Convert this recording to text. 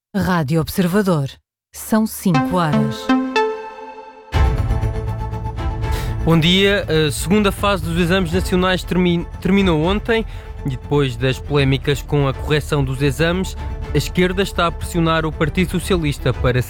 Rádio Observador. São 5 horas. Bom dia. A segunda fase dos exames nacionais terminou ontem e depois das polémicas com a correção dos exames, a esquerda está a pressionar o Partido Socialista para